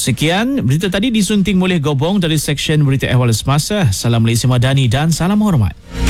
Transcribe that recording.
Sekian berita tadi disunting oleh Gobong dari Seksyen Berita Ehwal Semasa. Salam Malaysia Madani dan salam hormat.